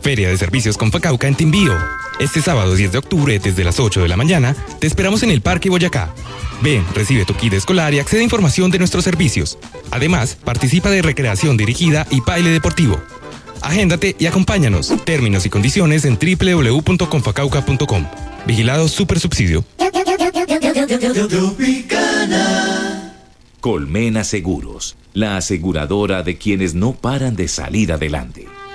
Feria de Servicios Confacauca en Timbío. Este sábado 10 de octubre, desde las 8 de la mañana, te esperamos en el Parque Boyacá. Ven, recibe tu kit escolar y accede a información de nuestros servicios. Además, participa de recreación dirigida y baile deportivo. Agéndate y acompáñanos. Términos y condiciones en www.confacauca.com. Vigilado Supersubsidio. Colmena Seguros, la aseguradora de quienes no paran de salir adelante.